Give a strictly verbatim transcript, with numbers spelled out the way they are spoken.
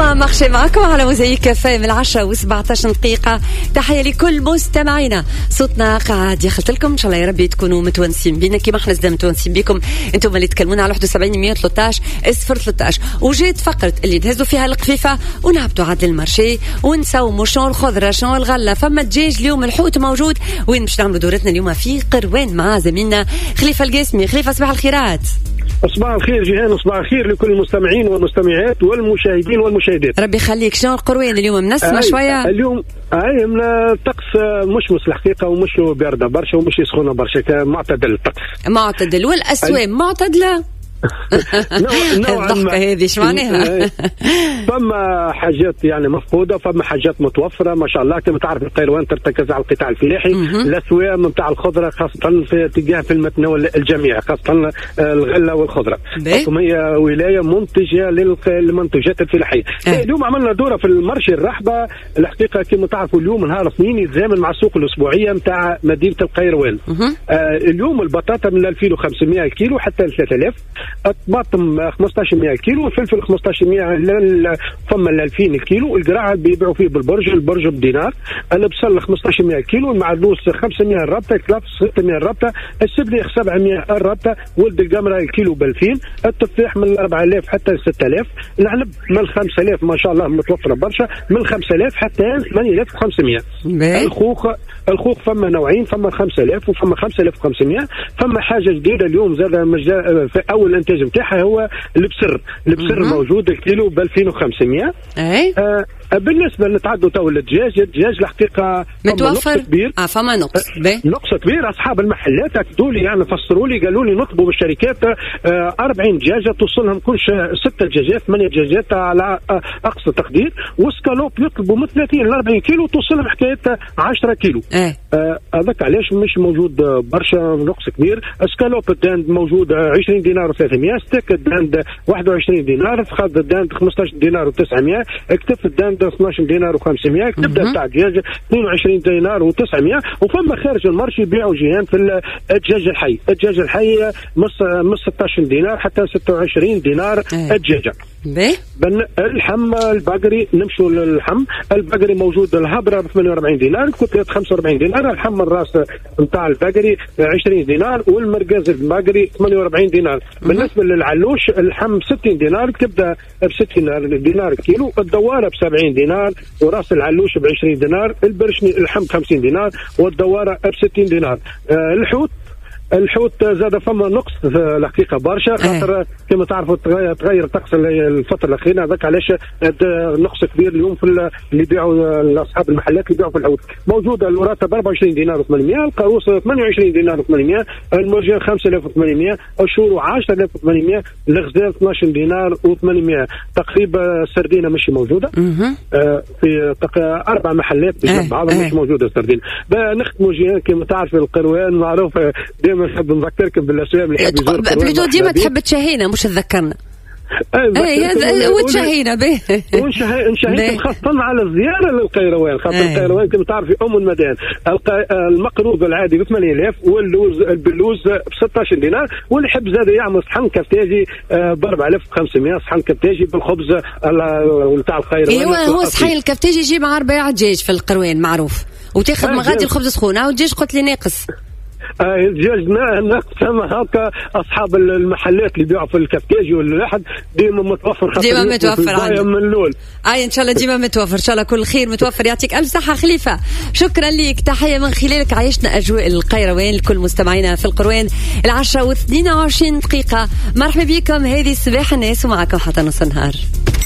جمعة مخشي معكم على موزايك كافيه من العشرة وسبعة عشر دقيقة. تحية لكل مستمعينا، صوتنا قاعد يخلط لكم إن شاء الله يا ربي تكونوا متونسين بينا كما احنا زدنا متونسين بيكم. انتم اللي تكلمونا على واحد وسبعين مية وثلاثة عشر صفر ثلاثة عشر، وجيت فقرة اللي تهزوا فيها القفيفة ونهبطوا عدل المارشي ونساوموا شنو الخضرة شنو الغلة. فما الدجاج اليوم الحوت موجود. وين باش نعملوا دورتنا اليوم؟ في قروان مع زميلنا خليفة القاسمي. خليفة صباح الخيرات. صباح الخير جيهان، صباح الخير لكل المستمعين والمستمعات والمشاهدين والمشاهدات. ربي يخليك. شنو القروان اليوم؟ منسمة آه شوية اليوم. اي من الطقس مش الحقيقه ومش بارده برشا ومش سخونه برشا، معتدل الطقس معتدل. والاسواق معتدله. الضحكة هذه شو معناها؟ فما حاجات يعني مفقودة، فما حاجات متوفرة ما شاء الله. كما تعرف القيروان ترتكز على القطاع الفلاحي، الأسواق نتاع الخضرة خاصة في اتجاه في المتناول الجميع، خاصة الغلة والخضرة. هي ولاية منتجة للمنتجات الفلاحية. أه. اليوم عملنا دورة في المرشي الرحبة. الحقيقة كما تعرفوا اليوم نهار اثنين يتزامن مع السوق الأسبوعية نتاع مدينة القيروان. آه اليوم البطاطا من ألفين وخمسمائة كيلو حتى ثلاثة آلاف، الطماطم خمسطاش مية كيلو، الفلفل خمسطاش مية، فما ال ألفين كيلو. القراع بيبيعوا فيه بالبرج، البرج بدينار. البصل خمسطاش مية كيلو، المعدوس خمسمية الرابطه، كلاف ستمية الرابطه، السبليخ سبعمية الرابطه، ولد القمره الكيلو ب ألفين، التفاح من أربعة آلاف حتى ستة آلاف، العنب من خمسة آلاف ما شاء الله متوفره برشا، من خمسة آلاف حتى ثمانية آلاف وخمسمية. الخوخ الخوخ فما نوعين، فما خمسة آلاف وفما خمسة آلاف وخمسمية. فما حاجه جديده اليوم زاد في اول انتاج نتاعها هو البسر. البسر موجود الكيلو ب ألفين وخمسمية. اي آه بالنسبه نتعدوا تو الدجاج، الدجاج الحقيقه متوفر كبير. اه فما نقص آه نقص كبير. اصحاب المحلات اكدوا لي يعني فسروا لي قالوا لي نطلبوا بالشركات آه أربعين دجاجه توصلهم كل ستة دجاجات ثمانية دجاجات على آه اقصى تقدير، وسكالوب يطلبوا من ثلاثين ل أربعين كيلو توصلهم حكايه عشرة كيلو. هذاك آه علاش مش موجود برشا نقص كبير. سكالوب الداند موجود عشرين دينار وثلاثمية، ستيك الداند واحد وعشرين دينار، فخاد الداند خمسطاش دينار وتسعمية، اكتف الداند اثناش دينار وخمسمية، كبده تاع الدجاج اثنين وعشرين دينار وتسعمية. وفما خارج المارشي يبيعوا جيهان في الدجاج الحي. الدجاج الحي من ستطاش دينار حتى ستة وعشرين دينار الدجاجه. بن اللحم البقري نمشوا للحم البقري موجود الهبره ب ثمانية وأربعين دينار، الكتلة خمسة وأربعين دينار، اللحم الراس نتاع البقري عشرين دينار، والمرقاز البقري ثمانية وأربعين دينار. بالنسبه للعلوش اللحم ستين دينار، الكبده ب ستين دينار كيلو، الدواره ب سبعين دينار، وراس العلوش ب عشرين دينار، البرشني اللحم ب خمسين دينار، والدواره ب ستين دينار. آه الحوت الحوت زاد فما نقص في الحقيقه برشا، خاطر كما تعرفوا تغير طقس الفتره الاخيره، هذاك علاش نقص كبير اليوم في اللي يبيعوا اصحاب المحلات اللي يبيعوا في الحوت. موجوده الوراثه ب أربعة وعشرين دينار وثمانمية، القاروص ثمانية وعشرين دينار وثمانمية، المرجان خمسة آلاف وثمانمية، الشورو عشرة آلاف وثمانمية، الغزال اثناش دينار وثمانمية. تقريبا السردينه مش موجوده آه في اربع محلات بجنب بعضهم مش موجوده السردينه. نختموا جيهان كما تعرف القروان معروف دائما نحب نذكركم بالاسئله اللي يحب يزور بلوتو ديما تحب تشهينا مش تذكرنا. اي وتشهينا به ونشهيكم خاصة على الزيارة للقيروان، خاطر القيروان كما تعرفي أم المدان. المقروض العادي ب ثمانية آلاف، واللوز البلوز ب ستطاش دينار، واللي يحب زاد يعمل صحن كفتاجي ب أربعة آلاف وخمسمية، صحن كفتاجي بالخبز نتاع القيروان. ايوه هو صحيح الكفتاجي يجي مع ربيع دجاج في القيروان معروف، وتاخذ مغادي الخبز سخونة، والدجاج قلت لي ناقص. الدجاج ناقص. هكا اصحاب المحلات اللي بيعوا في الكفتاجي واللحد ديما متوفر، ديما متوفر عندهم من الاول. اي ان شاء الله ديما متوفر، ان شاء الله كل خير متوفر. يعطيك الف صحه خليفه، شكرا لك، تحيه من خلالك عايشنا اجواء القيروان لكل مستمعينا في القروان. العشرة واثنين وعشرين دقيقه، مرحبا بكم، هذه صباح الناس ومعكم حتى نص النهار.